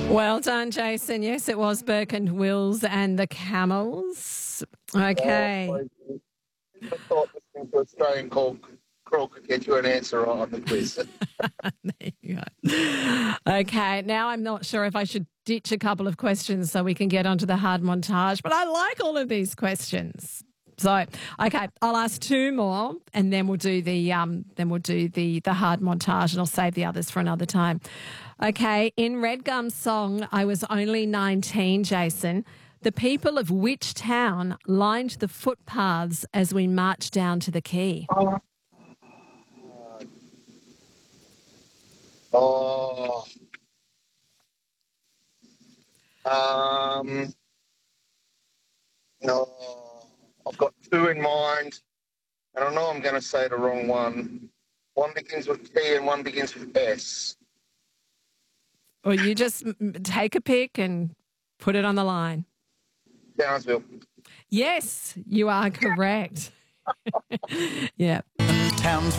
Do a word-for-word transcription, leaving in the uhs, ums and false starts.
Well done, Jason. Yes, it was Burke and Wills and the Camels. Okay. Oh, I thought listening to Australian call, crawl could get you an answer on the quiz. There you go. Okay, now I'm not sure if I should ditch a couple of questions so we can get onto the hard montage, but I like all of these questions. So, okay, I'll ask two more, and then we'll do the um, then we'll do the the hard montage, and I'll save the others for another time. Okay, in Red Gum's song, I Was Only nineteen, Jason, the people of which town lined the footpaths as we marched down to the quay? Oh. Um. No. I've got two in mind, and I know I'm going to say the wrong one. One begins with T and one begins with S. Or you just take a pick and put it on the line. Townsville. Yes, you are correct. Yeah. Townsville.